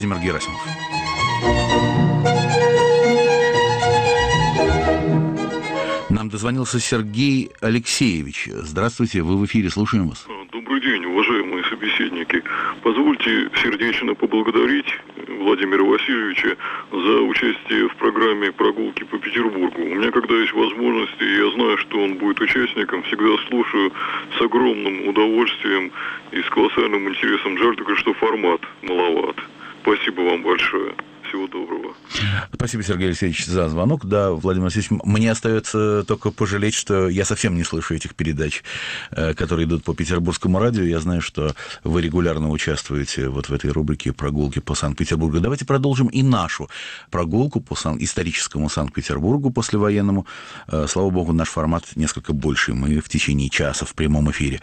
Владимир Герасимов. Нам дозвонился Сергей Алексеевич. Здравствуйте, вы в эфире, слушаем вас. Добрый день, уважаемые собеседники. Позвольте сердечно поблагодарить Владимира Васильевича за участие в программе «Прогулки по Петербургу». У меня, когда есть возможность, и я знаю, что он будет участником, всегда слушаю с огромным удовольствием и с колоссальным интересом. Жаль только, что формат маловат. Спасибо вам большое. Всего доброго. Спасибо, Сергей Алексеевич, за звонок. Да, Владимир Васильевич, мне остается только пожалеть, что я совсем не слышу этих передач, которые идут по петербургскому радио. Я знаю, что вы регулярно участвуете вот в этой рубрике «Прогулки по Санкт-Петербургу». Давайте продолжим и нашу прогулку по историческому Санкт-Петербургу послевоенному. Слава богу, наш формат несколько больше. Мы в течение часа в прямом эфире.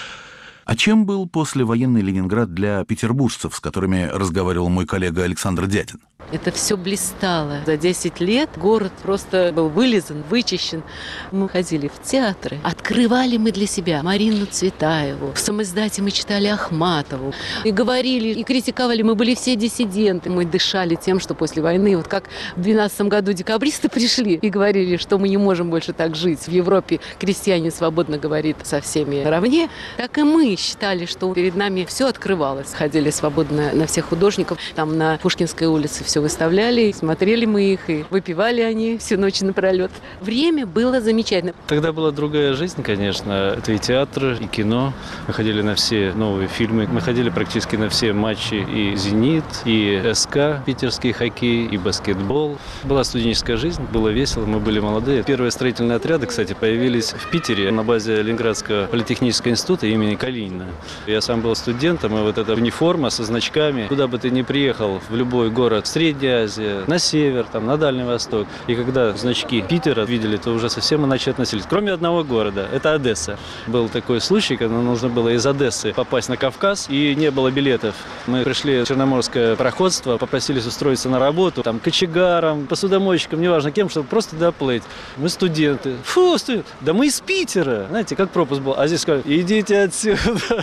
А чем был послевоенный Ленинград для петербуржцев, с которыми разговаривал мой коллега Александр Дядин? Это все блистало. За 10 лет город просто был вылизан, вычищен. Мы ходили в театры. Открывали мы для себя Марину Цветаеву. В самоиздате мы читали Ахматову. И говорили, и критиковали. Мы были все диссиденты. Мы дышали тем, что после войны, вот как в 12 году декабристы пришли и говорили, что мы не можем больше так жить. В Европе крестьянин свободно говорит со всеми наравне. Так и мы считали, что перед нами все открывалось. Ходили свободно на всех художников. Там на Пушкинской улице все выставляли, смотрели мы их, и выпивали они всю ночь напролет. Время было замечательно. Тогда была другая жизнь, конечно. Это и театр, и кино. Мы ходили на все новые фильмы. Мы ходили практически на все матчи и «Зенит», и СК, питерский хоккей, и баскетбол. Была студенческая жизнь, было весело, мы были молодые. Первые строительные отряды, кстати, появились в Питере на базе Ленинградского политехнического института имени Калинина. Я сам был студентом, и вот эта униформа со значками. Куда бы ты ни приехал, в любой город, Средняя Азия, на север, там, на Дальний Восток. И когда значки Питера видели, то уже совсем иначе относились. Кроме одного города, это Одесса. Был такой случай, когда нужно было из Одессы попасть на Кавказ, и не было билетов. Мы пришли в Черноморское пароходство, попросились устроиться на работу, там, кочегаром, посудомойщиком, неважно кем, чтобы просто доплыть. Мы студенты. Фу, студенты, да мы из Питера. Знаете, как пропуск был. А здесь сказали, идите отсюда.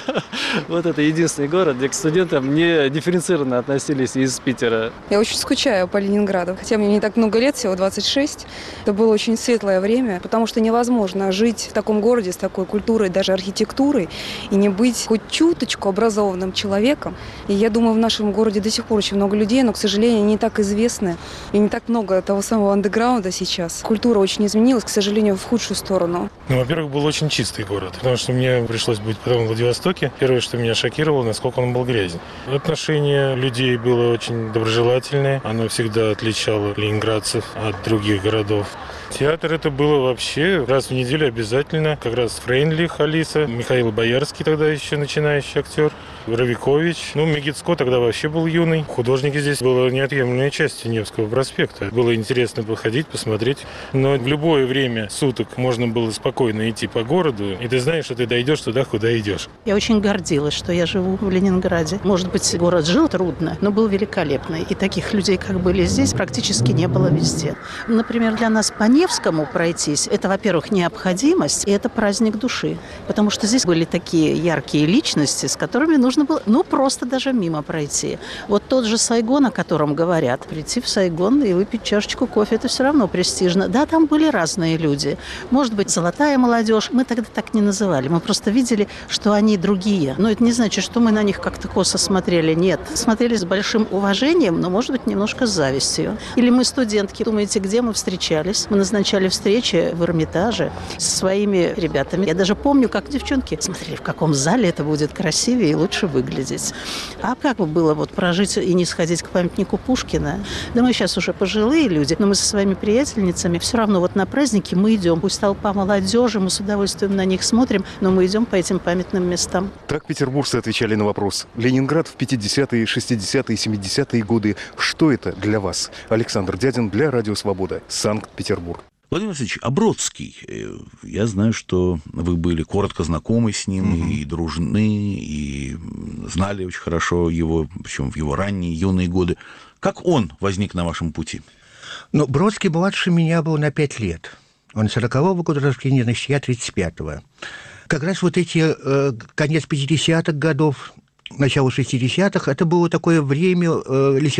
Вот это единственный город, где к студентам не дифференцированно относились из Питера. Я очень скучаю по Ленинграду, хотя мне не так много лет, всего 26. Это было очень светлое время, потому что невозможно жить в таком городе с такой культурой, даже архитектурой, и не быть хоть чуточку образованным человеком. И я думаю, в нашем городе до сих пор очень много людей, но, к сожалению, не так известны, и не так много того самого андеграунда сейчас. Культура очень изменилась, к сожалению, в худшую сторону. Во-первых, был очень чистый город, потому что мне пришлось быть потом в Владивостоке. Первое, что меня шокировало, насколько он был грязен. Отношение людей было очень доброжелательное. Оно всегда отличало ленинградцев от других городов. Театр это было вообще раз в неделю обязательно. Как раз Фрейндлих Алиса, Михаил Боярский тогда еще начинающий актер, Равикович. Мегицко тогда вообще был юный. Художники здесь была неотъемлемой частью Невского проспекта. Было интересно походить, посмотреть. Но в любое время суток можно было спокойно идти по городу, и ты знаешь, что ты дойдешь туда, куда идешь. Я очень гордилась, что я живу в Ленинграде. Может быть, город жил трудно, но был великолепный. И таких людей, как были здесь, практически не было везде. Например, для нас по Невскому пройтись, это, во-первых, необходимость, и это праздник души. Потому что здесь были такие яркие личности, с которыми нужно было, просто даже мимо пройти. Вот тот же Сайгон, о котором говорят, прийти в Сайгон и выпить чашечку кофе, это все равно престижно. Да, там были разные люди. Может быть, золотая молодежь. Мы тогда так не называли. Мы просто видели, что они другие. Но это не значит, что мы на них как-то косо смотрели. Нет. Смотрели с большим уважением, но, может быть, немножко с завистью. Или мы студентки. Думаете, где мы встречались? Мы назначали встречи в Эрмитаже со своими ребятами. Я даже помню, как девчонки смотрели, в каком зале это будет красивее и лучше выглядеть. А как было прожить и не сходить к памятнику Пушкина? Да мы сейчас уже пожилые люди, но мы со своими приятельницами все равно на праздники мы идем. Пусть толпа молодежи, мы с удовольствием на них смотрим, но мы идем по этим памятным местам. Так петербуржцы отвечали на вопрос. Ленинград в 50-е, 60-е, 70-е годы. Что это для вас? Александр Дядин для Радио Свобода. Санкт-Петербург. Владимир Васильевич, а Бродский, я знаю, что вы были коротко знакомы с ним, и дружны, и знали очень хорошо его, причем в его ранние, юные годы. Как он возник на вашем пути? Бродский младше меня был на 5 лет. Он 40-го года рождения, значит, я 35-го. Как раз эти конец 50-х годов, начало 60-х, это было такое время